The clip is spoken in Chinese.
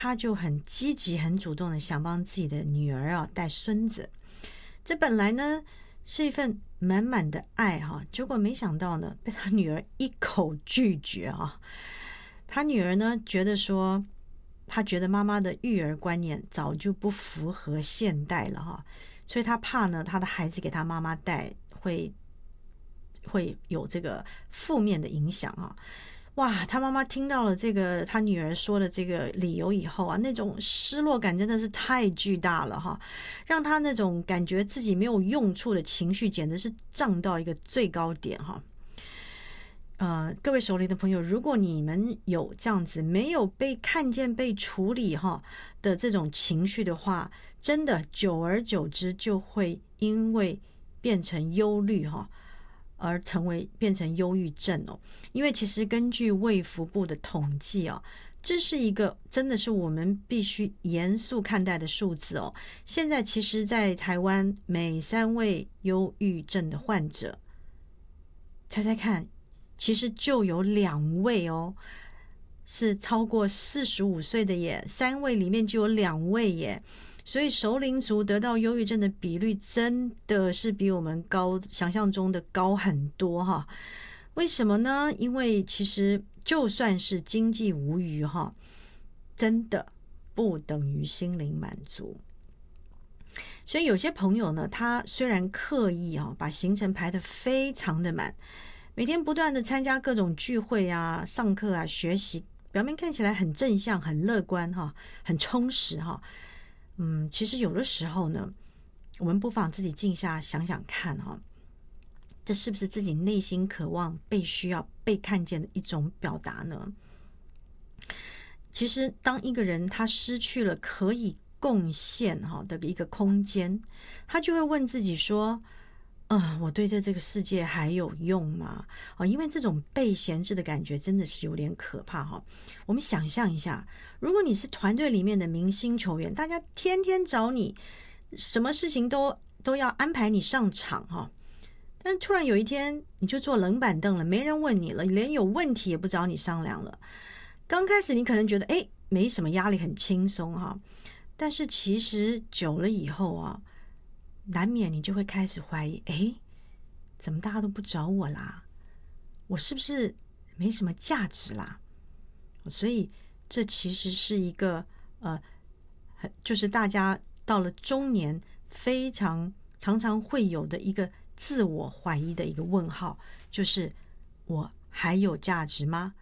他就很积极、很主动的想帮自己的女儿啊带孙子。这本来呢是一份满满的爱哈，结果没想到呢被他女儿一口拒绝啊。他女儿呢觉得说，他觉得妈妈的育儿观念早就不符合现代了哈，所以他怕呢他的孩子给他妈妈带会有这个负面的影响啊。哇，他妈妈听到了这个他女儿说的这个理由以后啊，那种失落感真的是太巨大了哈，让他那种感觉自己没有用处的情绪简直是涨到一个最高点哈。各位熟龄的朋友，如果你们有这样子没有被看见、被处理哈的这种情绪的话，真的久而久之就会因为变成忧虑哈，而变成忧郁症哦。因为其实根据卫福部的统计哦，这是一个真的是我们必须严肃看待的数字哦。现在其实在台湾每3位忧郁症的患者，猜猜看，其实就有2位哦是超过45岁的耶，3位里面就有2位耶。所以熟龄族得到忧郁症的比率真的是比我们想象中的高很多哈。为什么呢？因为其实就算是经济无虞哈，真的不等于心灵满足。所以有些朋友呢，他虽然刻意把行程排得非常的满，每天不断的参加各种聚会啊、上课啊、学习，表面看起来很正向、很乐观哈、很充实哈。其实有的时候呢，我们不妨自己静下想想看哈，这是不是自己内心渴望需要被看见的一种表达呢？其实当一个人他失去了可以贡献的一个空间，他就会问自己说，我对这个世界还有用吗？因为这种被闲置的感觉真的是有点可怕哈。我们想象一下，如果你是团队里面的明星球员，大家天天找你，什么事情都要安排你上场哈。但突然有一天你就坐冷板凳了，没人问你了，连有问题也不找你商量了。刚开始你可能觉得没什么压力，很轻松哈，但是其实久了以后啊，难免你就会开始怀疑，怎么大家都不找我啦？我是不是没什么价值啦？所以这其实是一个就是大家到了中年常常会有的一个自我怀疑的一个问号，就是我还有价值吗？